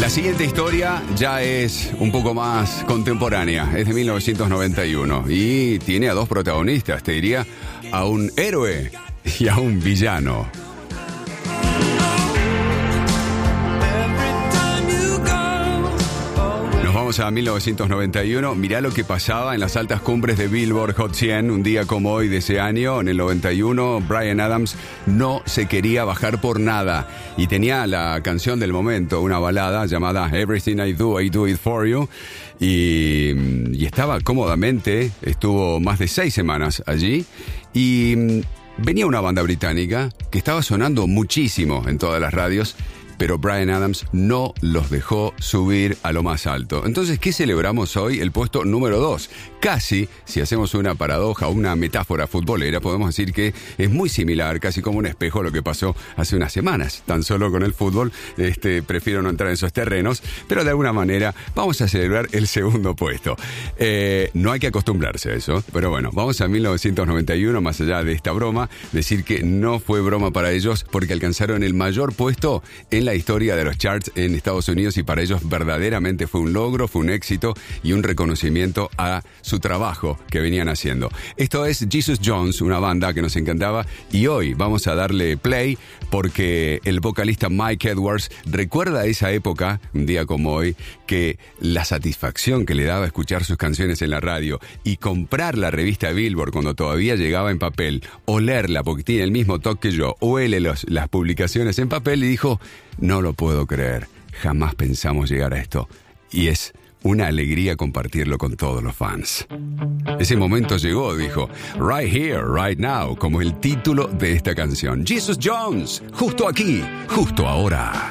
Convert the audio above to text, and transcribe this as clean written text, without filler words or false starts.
La siguiente historia ya es un poco más contemporánea, es de 1991 y tiene a dos protagonistas, te diría, a un héroe y a un villano. Nos vamos a 1991, mirá lo que pasaba en las altas cumbres de Billboard Hot 100, un día como hoy de ese año, en el 91, Bryan Adams no se quería bajar por nada y tenía la canción del momento, una balada llamada Everything I Do It For You, y estaba cómodamente, estuvo más de 6 semanas allí y venía una banda británica que estaba sonando muchísimo en todas las radios, pero Bryan Adams no los dejó subir a lo más alto. Entonces, ¿qué celebramos hoy? El puesto número 2. Casi, si hacemos una paradoja o una metáfora futbolera, podemos decir que es muy similar, casi como un espejo, a lo que pasó hace unas semanas. Tan solo con el fútbol, prefiero no entrar en esos terrenos, pero de alguna manera vamos a celebrar el segundo puesto. No hay que acostumbrarse a eso, pero bueno, vamos a 1991, más allá de esta broma, decir que no fue broma para ellos porque alcanzaron el mayor puesto en la historia de los charts en Estados Unidos y para ellos verdaderamente fue un logro, fue un éxito y un reconocimiento a su trabajo que venían haciendo. Esto es Jesus Jones, una banda que nos encantaba y hoy vamos a darle play porque el vocalista Mike Edwards recuerda esa época, un día como hoy, que la satisfacción que le daba escuchar sus canciones en la radio y comprar la revista Billboard cuando todavía llegaba en papel o leerla porque tiene el mismo toque que yo o él las publicaciones en papel y dijo: no lo puedo creer, jamás pensamos llegar a esto. Y es una alegría compartirlo con todos los fans. Ese momento llegó, dijo, Right Here, Right Now, como el título de esta canción. Jesus Jones, justo aquí, justo ahora.